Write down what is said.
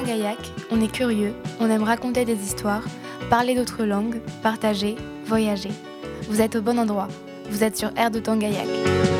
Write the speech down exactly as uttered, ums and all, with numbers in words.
Tangaillac, on est curieux, on aime raconter des histoires, parler d'autres langues, partager, voyager. Vous êtes au bon endroit, vous êtes sur Air de Tangaillac.